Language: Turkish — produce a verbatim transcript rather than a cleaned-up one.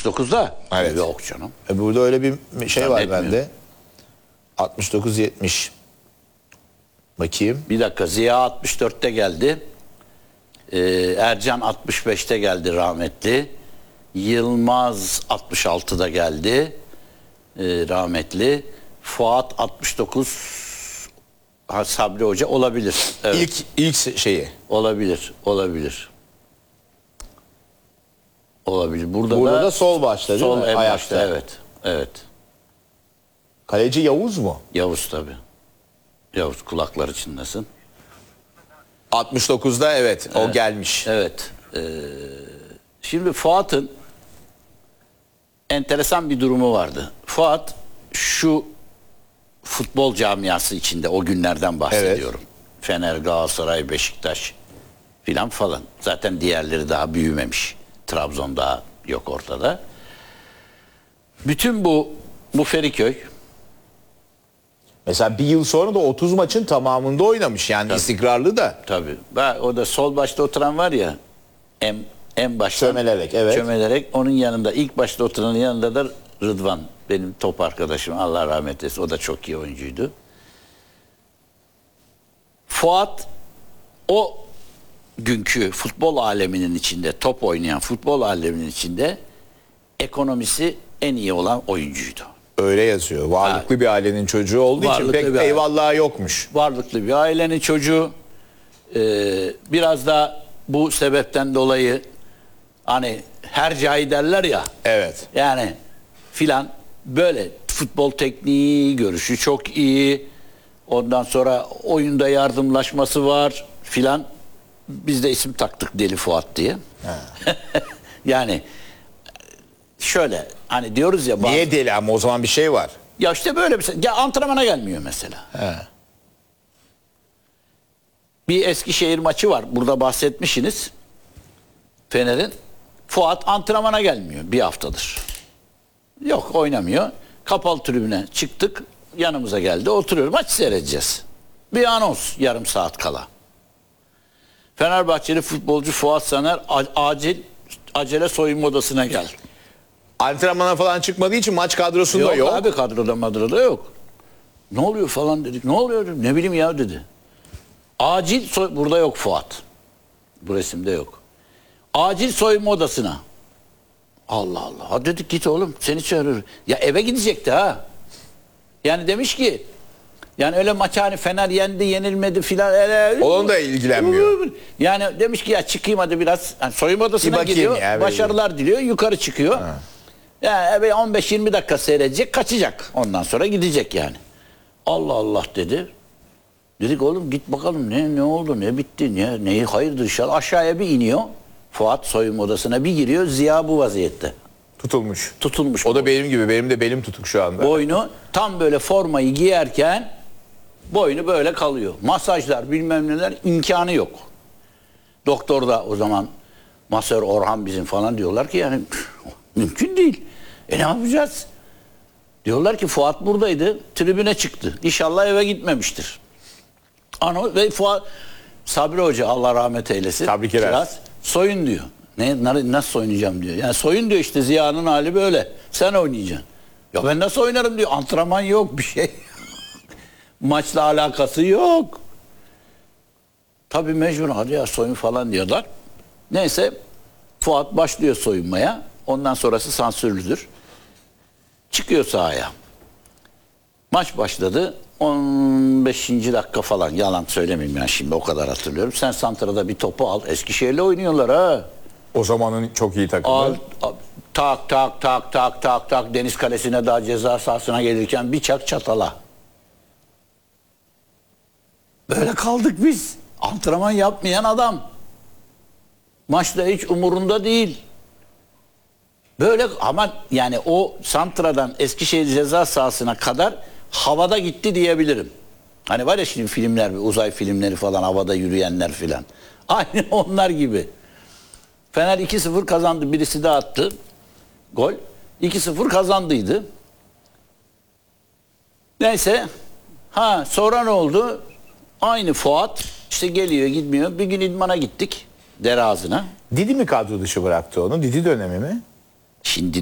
altmış dokuzda? Evet. Yok canım. E burada öyle bir şey var Zannetmiyorum. bende. altmış dokuz yetmiş. Bakayım. Bir dakika, Ziya altmış dörtte geldi. Ee, Ercan altmış beşte geldi rahmetli. Yılmaz altmış altıda geldi. Ee, rahmetli. Fuat altmış dokuz. Ha, Sabri Hoca olabilir. Evet. İlk ilk şeyi. Olabilir. Olabilir. Olabilir. Burada, Burada da, da sol başta değil sol mi? en Ayakta. başta, evet. Evet. Kaleci Yavuz mu? Yavuz tabii. Yavuz, kulakları çınlasın. altmış dokuzda evet, o gelmiş. Evet. Ee, şimdi Fuat'ın enteresan bir durumu vardı. Fuat şu futbol camiası içinde o günlerden bahsediyorum. Fener, Galatasaray, Beşiktaş filan falan. Zaten diğerleri daha büyümemiş. Trabzon daha yok ortada. Bütün bu bu Feriköy, Mesela bir yıl sonra da otuz maçın tamamında oynamış. Yani Tabii. istikrarlı da. tabii. Ben, o da sol başta oturan var ya, en, en başta Çömelerek, evet. Çömelerek, onun yanında, ilk başta oturanın yanında da Rıdvan, benim top arkadaşım, Allah rahmet eylesin, o da çok iyi oyuncuydu. Fuat o günkü futbol aleminin içinde, top oynayan futbol aleminin içinde ekonomisi en iyi olan oyuncuydu. Öyle yazıyor. Varlıklı bir ailenin çocuğu olduğu için Varlıklı pek bir aile. eyvallahı yokmuş. Varlıklı bir ailenin çocuğu. Ee, biraz da bu sebepten dolayı hani hercai derler ya. Evet. Yani filan, böyle futbol tekniği, görüşü çok iyi. Ondan sonra oyunda yardımlaşması var filan. Biz de isim taktık Deli Fuat diye. Yani şöyle hani diyoruz ya. Bazı, Niye deli ama o zaman bir şey var. ya işte böyle bir şey. Ya antrenmana gelmiyor mesela. He. Bir Eskişehir maçı var. Burada bahsetmişsiniz. Fener'in. Fuat antrenmana gelmiyor bir haftadır. Yok, oynamıyor. Kapalı tribüne çıktık. Yanımıza geldi. Oturuyoruz. Maç seyredeceğiz. Bir anons yarım saat kala. Fenerbahçeli futbolcu Fuat Saner acil acele soyunma odasına gel. Antrenmana falan çıkmadığı için maç kadrosunda Yok, yok. abi, kadroda madroda yok. Ne oluyor falan dedik. Ne oluyor? Ne bileyim ya dedi. Acil soy... Burada yok Fuat. Bu resimde yok. Acil soyunma odasına. Allah Allah. Ha dedik, git oğlum, seni çağırıyor. Ya eve gidecekti ha. Yani demiş ki, yani öyle maç, hani Fener yendi yenilmedi filan. Öyle, Onun da ilgilenmiyor. Yani demiş ki ya çıkayım hadi biraz. Yani soyunma odasına gidiyor. Ya, başarılar diliyor. Yukarı çıkıyor. Ha. Yani on beş yirmi dakika seyredecek, kaçacak. Ondan sonra gidecek yani. Allah Allah dedi. Dedik oğlum git bakalım ne ne oldu, ne bitti, ne neyi hayırdır inşallah. Aşağıya bir iniyor. Fuat soyunma odasına bir giriyor. Ziya bu vaziyette. Tutulmuş. Tutulmuş. O da benim gibi. Benim de belim tutuk şu anda. Boynu tam böyle formayı giyerken boynu böyle kalıyor. Masajlar bilmem neler, imkanı yok. Doktor da o zaman, masör Orhan bizim falan, diyorlar ki yani mümkün değil. E ne yapacağız? Diyorlar ki Fuat buradaydı, tribüne çıktı. İnşallah eve gitmemiştir. Ano ve Fuat, Sabri Hoca Allah rahmet eylesin. Tebrik eder. Biraz soyun diyor. Ne, nasıl soyunacağım diyor. Yani soyun diyor, işte Ziya'nın hali böyle. Sen oynayacaksın. Ya ben nasıl oynarım diyor. Antrenman yok, bir şey. Maçla alakası yok. Tabii mecbur, hadi ya soyun falan diyorlar. Neyse Fuat başlıyor soyunmaya. Ondan sonrası sansürlüdür. Çıkıyor sahaya. Maç başladı. on beşinci dakika falan, yalan söylemeyeyim yani, şimdi o kadar hatırlıyorum. Sen santrada bir topu al. Eskişehir'le oynuyorlar ha. O zamanın çok iyi takımı. Al, al, tak tak tak tak tak tak, Deniz Kalesi'ne, daha ceza sahasına gelirken bir çak çatala. Böyle kaldık biz. Antrenman yapmayan adam. Maçta hiç umurunda değil. Böyle ama yani o santradan Eskişehir ceza sahasına kadar havada gitti diyebilirim. Hani var ya şimdi filmler, uzay filmleri falan, havada yürüyenler filan. Aynı onlar gibi. Fener iki sıfır kazandı. Birisi de attı. Gol. iki sıfır kazandıydı. Neyse. Ha sonra ne oldu? Aynı Fuat işte geliyor gitmiyor. Bir gün idmana gittik. Dere ağzına. Didi mi kadro dışı bıraktı onu? Didi dönemi mi? Şimdi